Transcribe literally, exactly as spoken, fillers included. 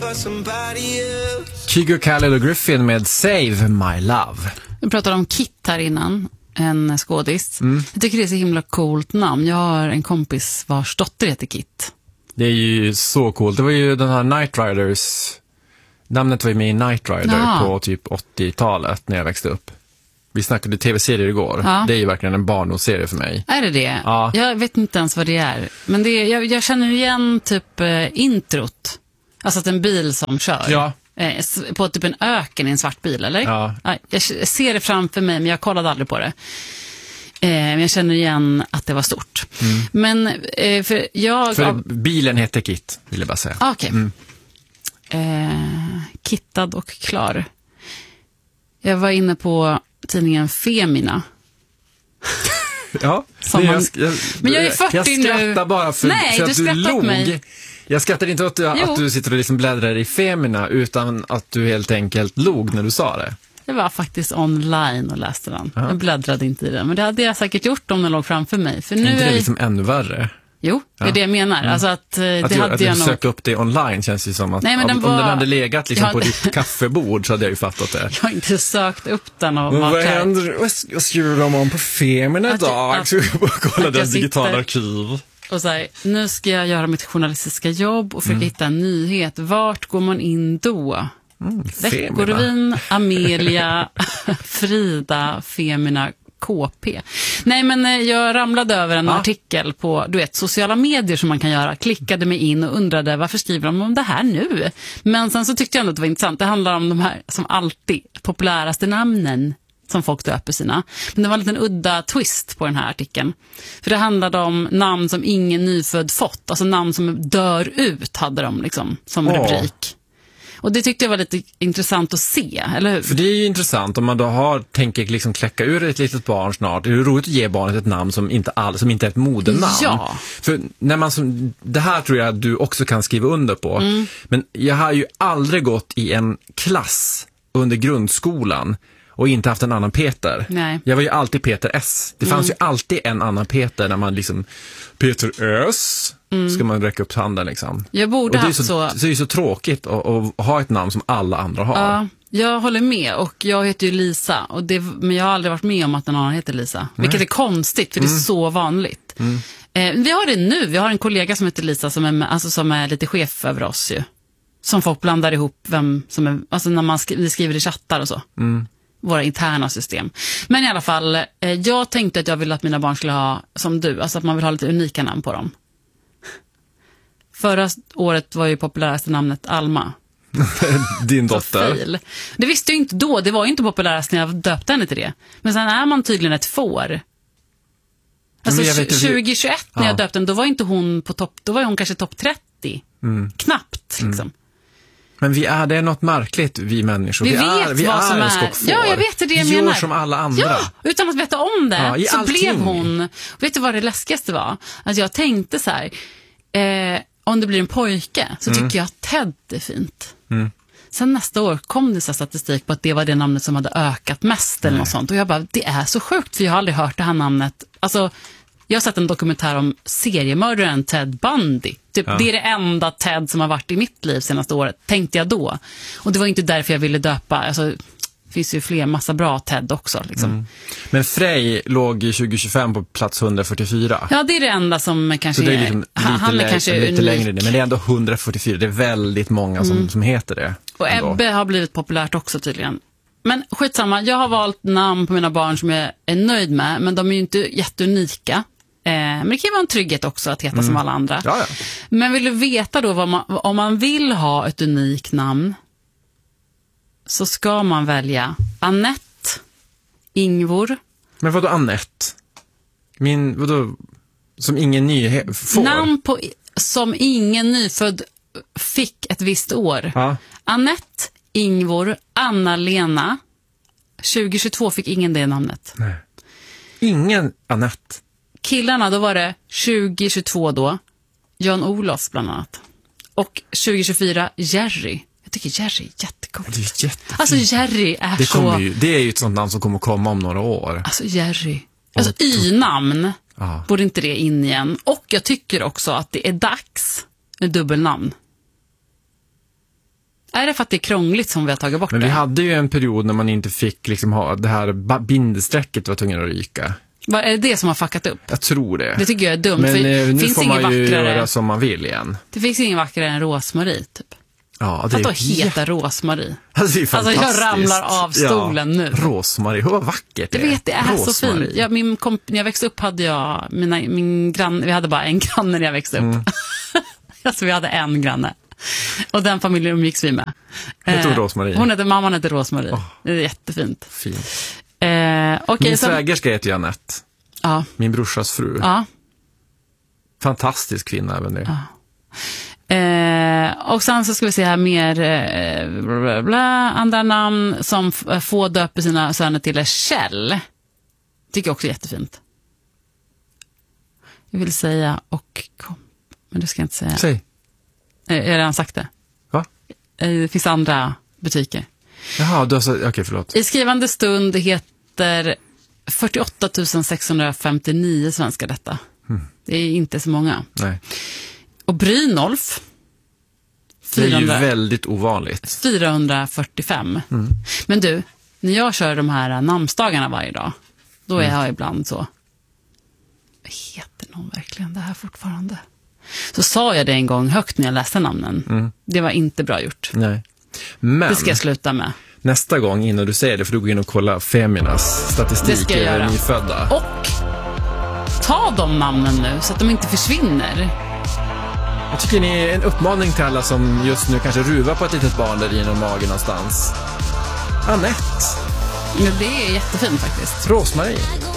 Kygo Khaled och Griffin med Save My Love. Vi pratade om Kit här innan, en skådis. Mm. Jag tycker det är så himla coolt namn. Jag har en kompis vars dotter heter Kit. Det är ju så coolt. Det var ju den här Knight Riders. Namnet var ju med i Knight Rider ja. på typ åttiotalet när jag växte upp. Vi snackade tv-serier igår. Ja. Det är ju verkligen en barndomsserie för mig. Är det det? Ja. Jag vet inte ens vad det är. Men det är, jag, jag känner igen typ eh, introt. Alltså att en bil som kör. Ja. Eh, på typ en öken i en svart bil, eller? Ja. Jag ser det framför mig, men jag kollade aldrig på det. Eh, men jag känner igen att det var stort. Mm. Men eh, för jag... För av... bilen heter Kit, vill jag bara säga. Ah, okej. Okay. Mm. Eh, kittad och klar. Jag var inne på tidningen Femina. Ja, man... jag, jag, men jag är fyrtio jag nu. Jag skrattar bara för, Nej, för att du du log. Mig. Jag skrattar inte åt att, att du sitter och liksom bläddrar i Femina, utan att du helt enkelt log när du sa det. Jag var faktiskt online och läste den. Uh-huh. Jag bläddrade inte i den, men det hade jag säkert gjort om den låg framför mig. För nu är inte det är liksom ännu värre? Jo, det är ja. det jag menar. Mm. Alltså att, det att, hade att jag du nog... söka upp det online känns ju som att Nej, men den om, var... om den hade legat liksom jag... på ditt kaffebord så hade jag ju fattat det. Jag har inte sökt upp den. Och men vad händer? Vad skriver de om på Femina idag? Så jag bara kolla deras digitala arkiv. Och så här, nu ska jag göra mitt journalistiska jobb och försöka mm. hitta en nyhet. Vart går man in då? Mm, Veckorevyn, Amelia, Frida, Femina, K P. Nej, men jag ramlade över en ja. artikel på, du vet, sociala medier som man kan göra. Klickade mig in och undrade varför skriver de om det här nu? Men sen så tyckte jag ändå att det var intressant. Det handlar om de här som alltid populäraste namnen som folk döper sina. Men det var en liten udda twist på den här artikeln. För det handlade om namn som ingen nyfödd fått. Alltså namn som dör ut hade de liksom som oh. rubrik. Och det tyckte jag var lite intressant att se, eller hur? För det är ju intressant om man då har, tänker liksom kläcka ur ett litet barn snart. Det är ju roligt att ge barnet ett namn som inte, all, som inte är ett modernamn. Ja. För när man som, det här tror jag att du också kan skriva under på. Mm. Men jag har ju aldrig gått i en klass under grundskolan och inte haft en annan Peter. Nej. Jag var ju alltid Peter S. Det fanns mm. ju alltid en annan Peter när man liksom Peter S. Mm. Ska man räcka upp handen liksom. Jag borde och det är haft så, så... det är ju så tråkigt att, att ha ett namn som alla andra har. Ja, jag håller med. Och jag heter ju Lisa. Och det, men jag har aldrig varit med om att någon annan heter Lisa. Nej. Vilket är konstigt, för mm. det är så vanligt. Mm. Eh, vi har det nu. Vi har en kollega som heter Lisa som är, alltså, som är lite chef över oss ju. Som folk blandar ihop vem som är, alltså när man skri- vi skriver i chattar och så. Mm. Våra interna system. Men i alla fall, eh, jag tänkte att jag ville att mina barn skulle ha som du. Alltså att man vill ha lite unika namn på dem. Förra året var ju populäraste namnet Alma. Din dotter. Det visste jag inte då. Det var ju inte populärast när jag döpte henne till det. Men sen är man tydligen ett får. Alltså tjugo tjugoett när ja. jag döpte henne, då var inte hon på topp. Då var hon kanske topp trettio. Mm. Knappt liksom. Mm. Men vi är, det är något märkligt, vi människor. Vi, vi vet är, vi vad är som är. skockfår. Ja, jag vet det, det jag vi menar. Gör som alla andra. Ja, utan att veta om det. Ja, så allting. blev hon... Vet du vad det läskigaste var? Att jag tänkte så här... Eh, om det blir en pojke så mm. tycker jag att Ted är fint. Mm. Sen nästa år kom det så statistik på att det var det namnet som hade ökat mest eller något sånt. Och jag bara, det är så sjukt för jag har aldrig hört det här namnet. Alltså... Jag har sett en dokumentär om seriemördaren Ted Bundy. Typ, ja. Det är det enda Ted som har varit i mitt liv senaste året, tänkte jag då. Och det var inte därför jag ville döpa. Alltså, det finns ju fler, massa bra Ted också. Liksom. Mm. Men Frej låg i tjugo tjugofem på plats hundrafyrtiofyra. Ja, det är det enda som kanske så det är. Liksom lite han är lä- kanske lite unik. längre, men det är ändå hundrafyrtiofyra. Det är väldigt många som, mm. som heter det. Och ändå. Ebbe har blivit populärt också tydligen. Men skitsamma, jag har valt namn på mina barn som jag är nöjd med. Men de är ju inte jätteunika. Eh, men det kan ju vara en trygghet också att heta mm. som alla andra. Ja, ja. Men vill du veta då vad man, om man vill ha ett unikt namn så ska man välja Annette, Ingvor. Men vadå Annette? Min, vadå, som ingen ny får? Namn på, som ingen nyfödd fick ett visst år. Ja. Annette, Ingvor, Anna-Lena. tjugo tjugotvå fick ingen det namnet. Nej. Ingen Annette. Killarna, då var det tjugo tjugotvå då, Jan-Olof bland annat. Och tjugo tjugofyra, Jerry. Jag tycker Jerry är jättegott. Det är jättefint. Alltså Jerry är det så... Ju, det är ju ett sånt namn som kommer komma om några år. Alltså Jerry. Alltså oh, y-namn ah. borde inte det in igen. Och jag tycker också att det är dags med dubbelnamn. Är det för att det är krångligt som vi har tagit bort Men det? vi hade ju en period när man inte fick liksom ha det här bindesträcket var tvungen att ryka. Vad är det det som har fuckat upp? Jag tror det. Det tycker jag är dumt. Men för eh, nu finns får ingen man ju vackrare... göra som man vill igen. Det finns ingen vackrare än Rosmarie, typ. Ja, det att då är heta Rosmarie. Alltså, det är alltså jag ramlar av stolen ja. nu. Rosmarie, hur vackert det är. Jag vet, det är Rosmarie. så fint. Jag, min komp- när jag växte upp hade jag, mina, min grann, vi hade bara en granne när jag växte upp. Mm. Alltså vi hade en granne. Och den familjen umgicks vi med. Hette hon Rosmarie? Hon hette, mamman hette Rosmarie. Oh. Det är jättefint. Fint. Eh, okay, min så... svägerska heter Janette. Ja. Min brorsas fru. Ja. Fantastisk kvinna även det. Ja. Eh, och sen så ska vi se här mer eh, bla bla bla, andra namn som f- får döpa sina söner till är Kjell. Tycker jag också är jättefint. Jag vill säga och kom. Men det ska jag inte säga. Säg. Eh, jag har redan sagt det. Va? Eh, det finns andra butiker. Jaha, du har sagt, okej okay, förlåt. I skrivande stund heter fyrtioåtta tusen sexhundrafemtionio svenskar detta. Mm. Det är inte så många. Nej. Och Brynolf fyrahundra, det är ju väldigt ovanligt. fyrahundrafyrtiofem. Mm. Men du, när jag kör de här namnsdagarna varje dag, då är mm. jag ibland så, heter någon verkligen det här fortfarande? Så sa jag det en gång högt när jag läste namnen. Mm. Det var inte bra gjort. Nej. Men det ska jag sluta med. Nästa gång innan du säger det, för du går in och kolla Feminas statistik över nyfödda. Och ta de namnen nu så att de inte försvinner. Jag tycker ni är en uppmaning till alla som just nu kanske ruvar på ett litet barn där inom magen någonstans. Anette. Men det är jättefint faktiskt. Rosmarie.